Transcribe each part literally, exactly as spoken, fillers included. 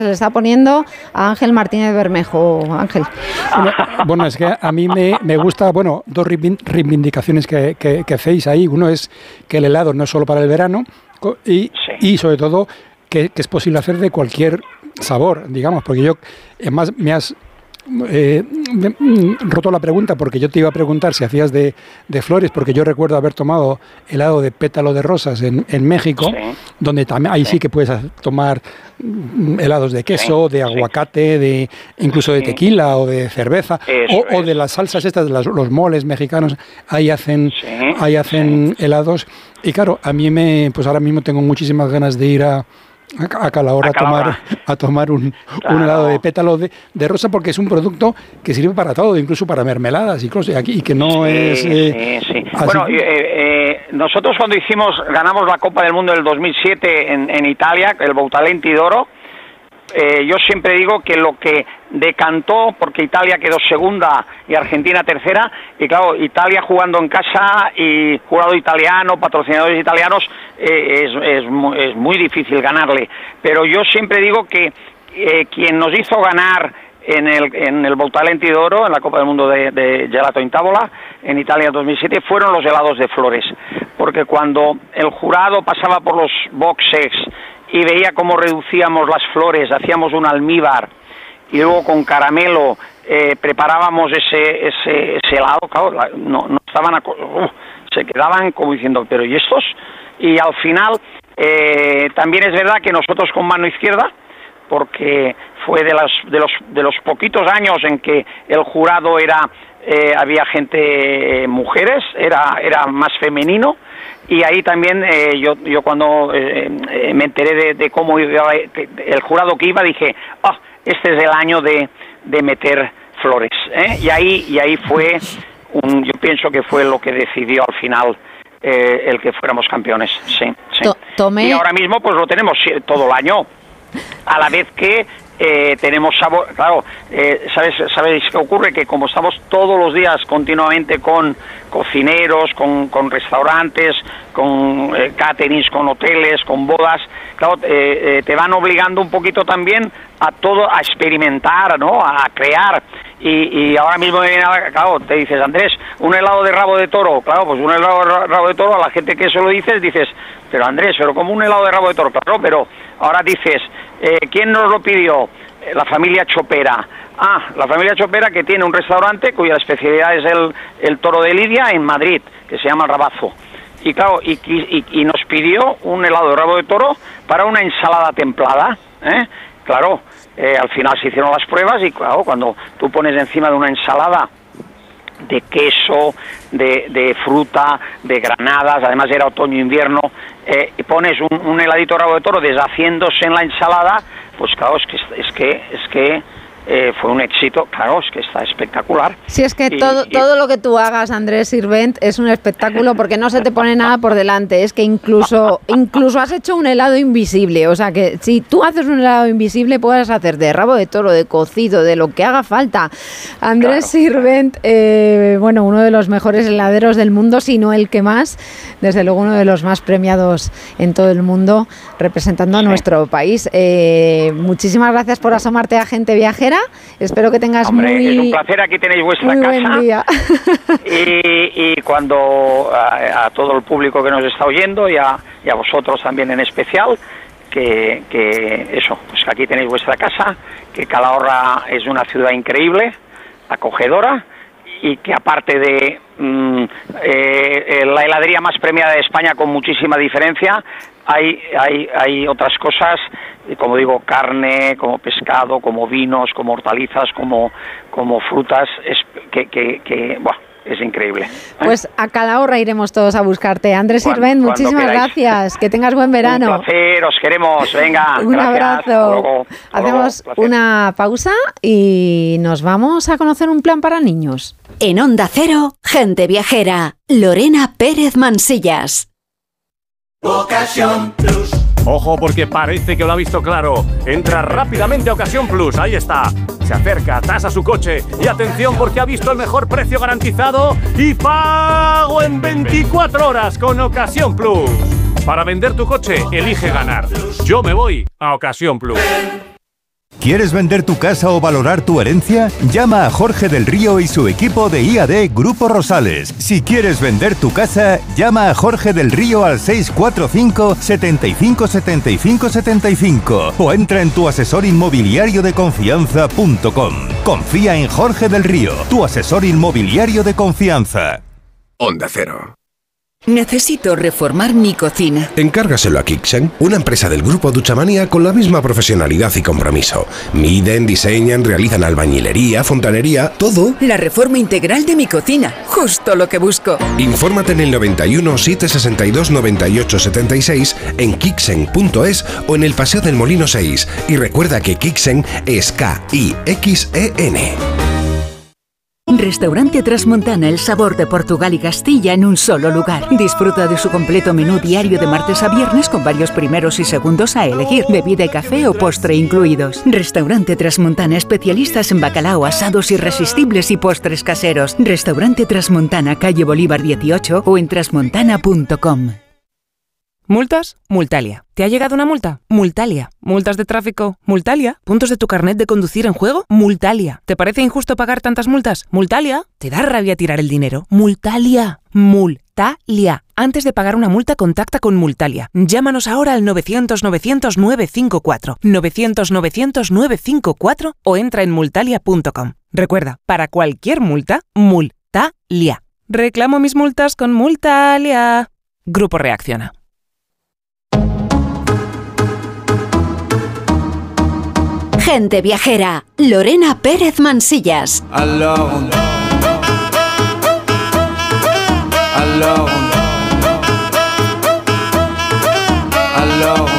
se le está poniendo a Ángel Martínez Bermejo. Ángel. Bueno, bueno, es que a mí me, me gusta, bueno, dos reivindicaciones que, que, que hacéis ahí. Uno es que el helado no es solo para el verano y, sí. y sobre todo, que, que es posible hacer de cualquier sabor, digamos, porque yo, además, me has... Eh, roto la pregunta porque yo te iba a preguntar si hacías de, de flores, porque yo recuerdo haber tomado helado de pétalo de rosas en, en México, sí. donde también ahí sí. sí que puedes tomar helados de queso, sí. de aguacate, de incluso de tequila o de cerveza, o, o de las salsas estas, de las, los moles mexicanos, ahí hacen, sí. ahí hacen sí. helados. Y claro, a mí me, pues ahora mismo tengo muchísimas ganas de ir a a Calahorra a tomar, a tomar un, claro. un helado de pétalo de, de rosa, porque es un producto que sirve para todo, incluso para mermeladas y cosas, aquí, y que no sí, es... Eh, sí, sí. Bueno, eh, eh, nosotros cuando hicimos, ganamos la Copa del Mundo del dos mil siete en, en Italia, el Boutalenti d'Oro, eh, yo siempre digo que lo que decantó, porque Italia quedó segunda y Argentina tercera, y claro, Italia jugando en casa y jurado italiano, patrocinadores italianos, eh, es, es, muy, es muy difícil ganarle, pero yo siempre digo que eh, quien nos hizo ganar en el en el Boutalenti d'Oro, en la Copa del Mundo de, de Gelato in Tavola, en Italia dos mil siete, fueron los helados de flores, porque cuando el jurado pasaba por los boxes y veía cómo reducíamos las flores, hacíamos un almíbar y luego con caramelo eh, preparábamos ese, ese ese helado, claro, no, no estaban a, uh, se quedaban como diciendo, pero ¿y estos? Y al final eh, también es verdad que nosotros con mano izquierda, porque fue de los de los de los poquitos años en que el jurado era eh, había gente eh, mujeres, era era más femenino. Y ahí también eh, yo yo cuando eh, eh, me enteré de, de cómo iba el jurado que iba, dije, ah, oh, este es el año de, de meter flores, ¿eh? Y ahí y ahí fue un, yo pienso que fue lo que decidió al final eh, el que fuéramos campeones, sí, sí. Tomé... Y ahora mismo pues lo tenemos todo el año, a la vez que eh, tenemos sabor, claro, eh, ¿sabes, ¿sabéis qué ocurre? Que como estamos todos los días continuamente con cocineros, con, con restaurantes, con eh, caterings, con hoteles, con bodas, claro, eh, eh, te van obligando un poquito también a todo, a experimentar, ¿no? A crear. Y, y ahora mismo, claro, te dices, Andrés, un helado de rabo de toro, claro, pues un helado de rabo de toro, a la gente que se lo dices, dices, pero Andrés, pero como un helado de rabo de toro, claro, pero ahora dices, eh, ¿quién nos lo pidió? Eh, la familia Chopera. Ah, la familia Chopera, que tiene un restaurante cuya especialidad es el, el toro de Lidia en Madrid, que se llama Rabazo. Y claro, y, y, y nos pidió un helado de rabo de toro para una ensalada templada, ¿eh? Claro, eh, al final se hicieron las pruebas y claro, cuando tú pones encima de una ensalada de queso, de, de fruta, de granadas, además era otoño-invierno, eh, y pones un, un heladito de rabo de toro deshaciéndose en la ensalada, pues claro, es que es que, es que eh, fue un éxito, claro, es que está espectacular. Si es que y, todo, y... todo lo que tú hagas, Andrés Sirvent, es un espectáculo porque no se te pone nada por delante, es que incluso, incluso has hecho un helado invisible, o sea que si tú haces un helado invisible puedes hacer de rabo de toro, de cocido, de lo que haga falta. Andrés claro. Sirvent, eh, bueno, uno de los mejores heladeros del mundo, si no el que más, desde luego uno de los más premiados en todo el mundo, representando a sí. nuestro país. Eh, muchísimas gracias por asomarte a Gente Viajera. Espero que tengas Hombre, muy... es un placer, aquí tenéis vuestra muy casa. Buen día. Y, y cuando a, a todo el público que nos está oyendo y a, y a vosotros también en especial, que, que eso, pues que aquí tenéis vuestra casa, que Calahorra es una ciudad increíble, acogedora, y que aparte de mm, eh, la heladería más premiada de España con muchísima diferencia, hay hay hay otras cosas, como digo, carne, como pescado, como vinos, como hortalizas, como como frutas, es, que que, que buah, es increíble. ¿eh? Pues a Calahorra iremos todos a buscarte. Andrés Sirvent, muchísimas gracias. Que tengas buen verano. Un placer, os queremos. Venga, un gracias. abrazo. Hasta luego. Hasta Hacemos luego. una pausa y nos vamos a conocer un plan para niños. En Onda Cero, Gente Viajera. Lorena Pérez Mansillas. Ocasión Plus. Ojo, porque parece que lo ha visto claro. Entra rápidamente a Ocasión Plus, ahí está. Se acerca, tasa su coche y atención porque ha visto el mejor precio garantizado y pago en veinticuatro horas con Ocasión Plus. Para vender tu coche, elige ganar. Yo me voy a Ocasión Plus. ¿Quieres vender tu casa o valorar tu herencia? Llama a Jorge del Río y su equipo de I A D Grupo Rosales. Si quieres vender tu casa, llama a Jorge del Río al seis cuatro cinco, setenta y cinco, setenta y cinco, setenta y cinco o entra en tu asesor inmobiliario de confianza punto com. Confía en Jorge del Río, tu asesor inmobiliario de confianza. Onda Cero. Necesito reformar mi cocina. Encárgaselo a Kixen, una empresa del grupo Duchamania con la misma profesionalidad y compromiso. Miden, diseñan, realizan albañilería, fontanería, todo. La reforma integral de mi cocina, justo lo que busco. Infórmate en el noventa y uno, setecientos sesenta y dos, noventa y ocho, setenta y seis, en kixen punto es o en el Paseo del Molino seis. Y recuerda que Kixen es K I X E N. Restaurante Trasmontana, el sabor de Portugal y Castilla en un solo lugar. Disfruta de su completo menú diario de martes a viernes con varios primeros y segundos a elegir, bebida y café o postre incluidos. Restaurante Trasmontana, especialistas en bacalao, asados irresistibles y postres caseros. Restaurante Trasmontana, calle Bolívar dieciocho o en trasmontana punto com. ¿Multas? Multalia. ¿Te ha llegado una multa? Multalia. ¿Multas de tráfico? Multalia. ¿Puntos de tu carnet de conducir en juego? Multalia. ¿Te parece injusto pagar tantas multas? Multalia. ¿Te da rabia tirar el dinero? Multalia. Multalia. Antes de pagar una multa, contacta con Multalia. Llámanos ahora al novecientos, novecientos, nueve cinco cuatro. novecientos, novecientos, nueve cinco cuatro o entra en multalia punto com. Recuerda, para cualquier multa, Multalia. Reclamo mis multas con Multalia. Grupo Reacciona. Gente Viajera, Lorena Pérez Mansillas. Alone. Alone. Alone.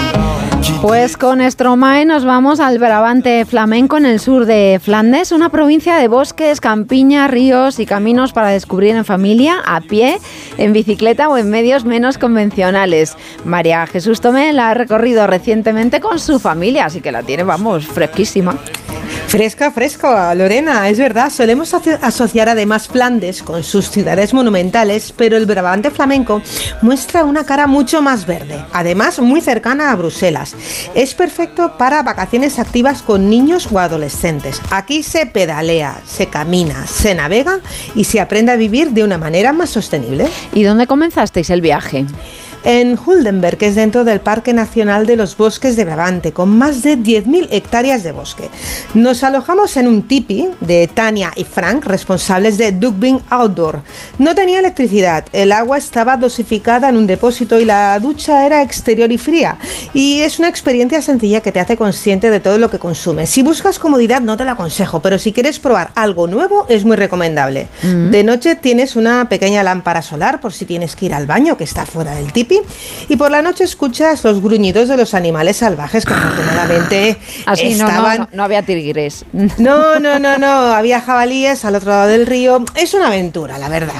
Pues con Stromae nos vamos al Brabante flamenco en el sur de Flandes, una provincia de bosques, campiñas, ríos y caminos para descubrir en familia, a pie, en bicicleta o en medios menos convencionales. María Jesús Tomé la ha recorrido recientemente con su familia, así que la tiene, vamos, fresquísima. Fresca, fresca, Lorena, es verdad, solemos asociar además Flandes con sus ciudades monumentales, pero el Brabante flamenco muestra una cara mucho más verde, además muy cercana a Bruselas. Es perfecto para vacaciones activas con niños o adolescentes. Aquí se pedalea, se camina, se navega y se aprende a vivir de una manera más sostenible. ¿Y dónde comenzasteis el viaje? En Huldenberg, que es dentro del Parque Nacional de los Bosques de Brabante, con más de diez mil hectáreas de bosque. Nos alojamos en un tipi de Tania y Frank, responsables de Dugbin Outdoor. No tenía electricidad, el agua estaba dosificada en un depósito y la ducha era exterior y fría. Y es una experiencia sencilla que te hace consciente de todo lo que consumes. Si buscas comodidad no te lo aconsejo, pero si quieres probar algo nuevo es muy recomendable. Mm-hmm. De noche tienes una pequeña lámpara solar por si tienes que ir al baño, que está fuera del tipi. Y por la noche escuchas los gruñidos de los animales salvajes que afortunadamente Así, estaban... No, no, no había tigres. No, no, no, no, había jabalíes al otro lado del río. Es una aventura, la verdad.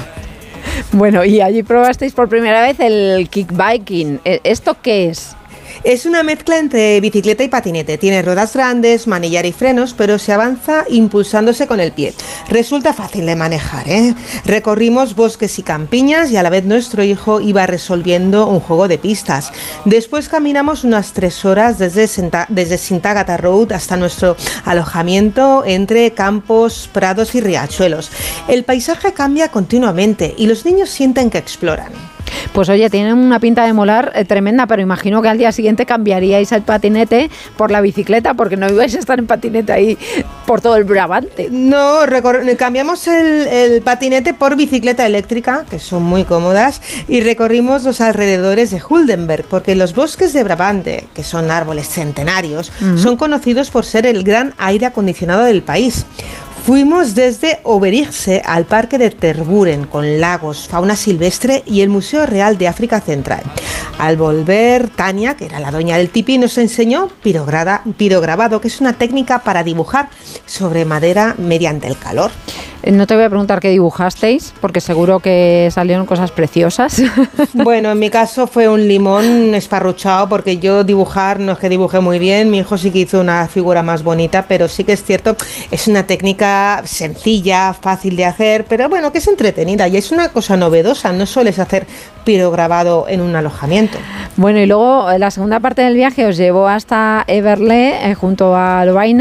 Bueno, y allí probasteis por primera vez el kickbiking. ¿Esto qué es? Es una mezcla entre bicicleta y patinete. Tiene ruedas grandes, manillar y frenos, pero se avanza impulsándose con el pie. Resulta fácil de manejar, ¿eh? Recorrimos bosques y campiñas y a la vez nuestro hijo iba resolviendo un juego de pistas. Después caminamos unas tres horas desde, Senta, desde Sintagata Road hasta nuestro alojamiento entre campos, prados y riachuelos. El paisaje cambia continuamente y los niños sienten que exploran. Pues oye, tienen una pinta de molar eh, tremenda, pero imagino que al día siguiente cambiaríais el patinete por la bicicleta, porque no ibais a estar en patinete ahí por todo el Brabante. No, recor- cambiamos el, el patinete por bicicleta eléctrica, que son muy cómodas, y recorrimos los alrededores de Huldenberg, porque los bosques de Brabante, que son árboles centenarios, uh-huh. son conocidos por ser el gran aire acondicionado del país. Fuimos desde Overijse al parque de Tervuren, con lagos, fauna silvestre y el Museo Real de África Central. Al volver, Tania, que era la dueña del tipi, nos enseñó pirograda, pirograbado, que es una técnica para dibujar sobre madera mediante el calor. No te voy a preguntar qué dibujasteis, porque seguro que salieron cosas preciosas. Bueno, en mi caso fue un limón esparruchado, porque yo dibujar no es que dibujé muy bien, mi hijo sí que hizo una figura más bonita, pero sí que es cierto, es una técnica sencilla, fácil de hacer, pero bueno, que es entretenida y es una cosa novedosa, no sueles hacer pirograbado en un alojamiento. Bueno, y luego la segunda parte del viaje os llevó hasta Eberle, eh, junto a Lovaina.